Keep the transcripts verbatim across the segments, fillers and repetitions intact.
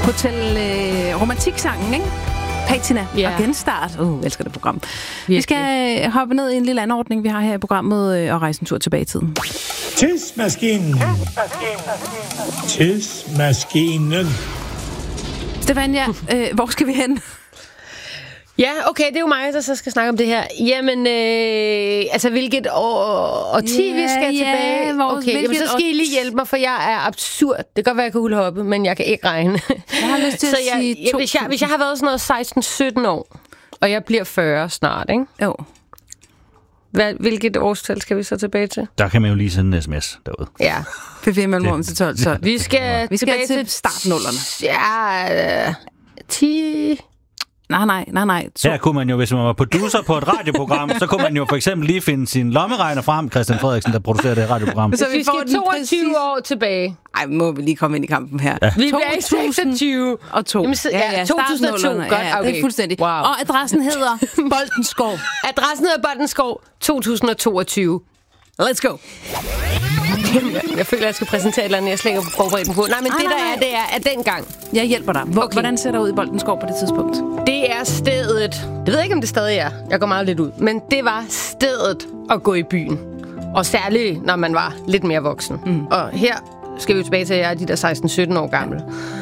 Hotel øh, Romantik-sangen, ikke? Patina Ja. og Genstart. Uh, jeg elsker det program. Virkelig. Vi skal øh, hoppe ned i en lille anordning, vi har her i programmet, øh, og rejse en tur tilbage i tiden. Tidsmaskinen. Tidsmaskinen. Stefania, øh, hvor skal vi hen? Ja, okay, det er jo mig, der så skal snakke om det her. Jamen, øh, altså, hvilket år og ti Ja, vi skal ja, tilbage? hvor- Okay, jamen, så hvilket skal I lige hjælpe mig, for jeg er absurd. Det kan godt være, jeg kan hulhoppe, men jeg kan ikke regne. Jeg har lyst til så at jeg, sige jeg, hvis, jeg, hvis jeg har været sådan noget seksten sytten år, og jeg bliver fyrre snart, ikke? Jo. Hvad, hvilket årstal skal vi så tilbage til? Der kan man jo lige sende en sms derude. Ja, P fire mellemrum til tolv. Så. vi skal, Vi skal tilbage til startnullerne. Ja, øh, ti... Nej, nej, nej, nej. To. Her kunne man jo, hvis man var producer på et radioprogram, så kunne man jo for eksempel lige finde sin lommeregner frem, Christian Frederiksen, der producerer det radioprogram. Så Så vi vi får skal den toogtyve præcis- år tilbage. Ej, må vi lige komme ind i kampen her. Ja. Vi bliver i seksogtyve. Og to. Jamen, så- ja, to tusind og to. startnullerne. Godt, Ja, ja, det okay. er fuldstændig. Wow. Og adressen hedder Boldenskov. Adressen hedder Boldenskov to tusind og toogtyve. Let's go. Jeg føler, jeg skal præsentere et eller andet, jeg slet ikke er forberedt på. Nej, men Ej, det nej, der nej. er, det er, at dengang, Jeg hjælper dig. Hvor, Okay. Hvordan ser der ud i Boldenskov på det tidspunkt? det er stedet, det ved jeg ikke, om det stadig er, jeg går meget lidt ud, men det var stedet at gå i byen. Og særligt, når man var lidt mere voksen. Mm. Og her skal vi jo tilbage til, at jeg er de der seksten sytten år gamle.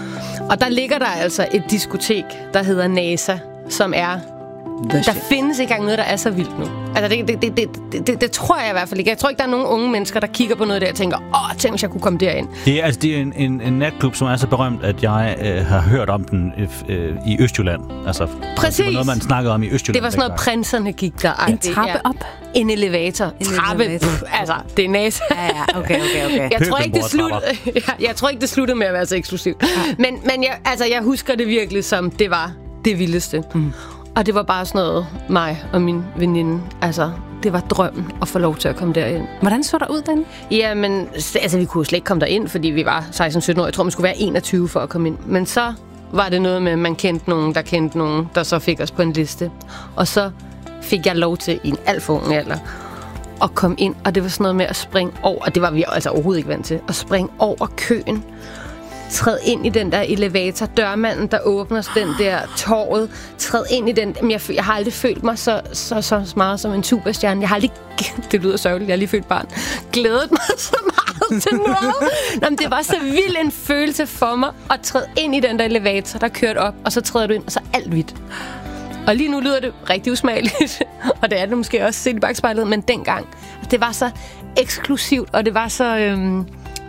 Og der ligger der altså et diskotek, der hedder NASA, som er... Der findes ikke engang noget, der er så vildt nu. Altså, det, det, det, det, det, det tror jeg i hvert fald ikke. Jeg tror ikke, der er nogen unge mennesker, der kigger på noget der og tænker, åh, tænk, hvis jeg kunne komme derind. Det er, altså, det er en, en, en natklub, som er så berømt, at jeg øh, har hørt om den øh, i Østjylland. Altså, Præcis. Det var noget, man snakkede om i Østjylland. Det var sådan noget, dengang. prinserne gik der. Ej, En det trappe er op? En elevator. En Trappe. elevator. Pff, altså, det er NASA. Ja, ja, okay, okay, okay. Jeg tror, ikke, det Pøbelbordtrapper. sluttede, jeg, jeg tror ikke, det sluttede med at være så eksklusivt. Men, men jeg, altså, jeg husker det virkelig som, det var det vildeste. Mm. Og det var bare sådan noget, mig og min veninde. Altså, det var drømmen at få lov til at komme derind. Hvordan så der ud den? Jamen, altså, vi kunne slet ikke komme derind, fordi vi var seksten sytten år. Jeg tror, man skulle være enogtyve for at komme ind. Men så var det noget med, at man kendte nogen, der kendte nogen, der så fik os på en liste. Og så fik jeg lov til, i en alt for ung alder, at komme ind. Og det var sådan noget med at springe over, og det var vi altså overhovedet ikke vant til, at springe over køen. Træd ind i den der elevator, dørmanden, der åbner den der torvet. Træd ind i den. Jamen, jeg, jeg har aldrig følt mig så, så, så meget som en superstjerne. Jeg har aldrig, det lyder sørgeligt, jeg har lige født barn, glædet mig så meget til noget. Nå, men det var så vild en følelse for mig at træde ind i den der elevator, der kørte op, og så træder du ind, og så alt hvidt. Og lige nu lyder det rigtig usmageligt, og det er det måske også set i bagspejlet, men dengang, det var så eksklusivt, og det var så... Øhm,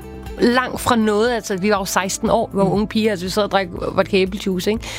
langt fra noget, altså vi var jo seksten år, vi var unge piger, altså vi sad og drak vodka æblejuice, ikke?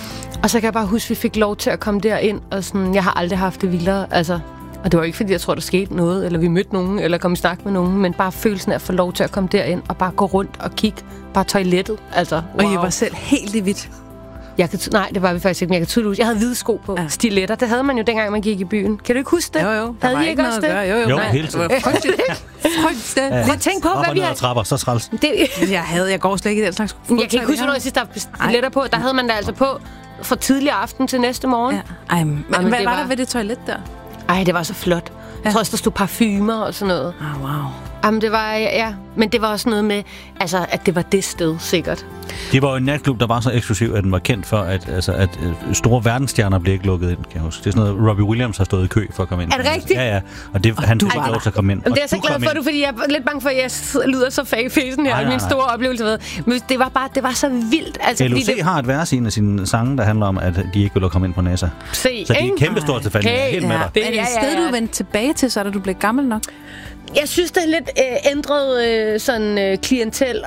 Og så kan jeg bare huske, at vi fik lov til at komme derind, og sådan, jeg har aldrig haft det vildere, altså, og det var ikke fordi, jeg tror, der skete noget, eller vi mødte nogen, eller kom i snak med nogen, men bare følelsen af at få lov til at komme derind, og bare gå rundt og kigge, bare toilettet, altså, wow. Og I var selv helt i hvidt. Jeg kan, nej, det var vi faktisk ikke, men jeg kan tydeligt huske, jeg havde hvide sko på, Ja. ja. Stiletter, det havde man jo dengang, man gik i byen. Kan du ikke huske det? Jo, jo. Der Havde var I ikke noget også at gøre. det? Jo, jo. Jo, Nej, hele tiden. det var frygteligt. Frygteligt. Ja. Men tænk på, Op hvad og vi ned har... ad trapper, så træls. Det, Jeg havde, jeg går slet ikke i den slags. Jeg kan ikke huske, hvornår jeg sidst har haft stiletter på. Der havde man det altså på fra tidlig aften til næste morgen. Ja. Ej, men, men hvad det var var- der ved det toilet der? Ej, det var så flot. Jeg tror også, der stod parfumer og sådan noget. Ah, wow. Jamen, det var, ja, men det var også noget med, altså, at det var det sted, sikkert. Det var jo en natklub, der var så eksklusiv, at den var kendt for, at, altså, at øh, store verdensstjerner blev ikke lukket ind, kan jeg huske. Det er sådan noget, Robbie Williams har stået i kø for at komme ind. Er det rigtigt? Ja, ja. Og det, han fik var lov der. til at komme ind. Jamen, det er Og jeg så du glad kom for, ind. du, fordi jeg er lidt bange for, at jeg s- lyder så fake facen her, Nej, i nej, min nej. store oplevelse. Ved. Men det var bare, det var så vildt. Altså, L O fordi C det, har et vers i en af sine sange, der handler om, at de ikke ville komme ind på NASA. se, Så de er ikke? kæmpestore til fanden. Jeg er Okay, helt med ja. dig. Det- Er det ja, et ja, sted, ja. du er vendt tilbage til, så er det, du blev gammel nok? Jeg synes, det er lidt øh, ændret øh, sådan øh, klientel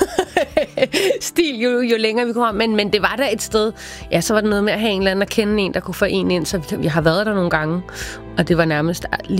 stil, jo, jo længere vi kommer. Men, men det var der et sted. Ja, så var det noget med at have en eller anden at kende en, der kunne få en ind. Så vi, vi har været der nogle gange. Og det var nærmest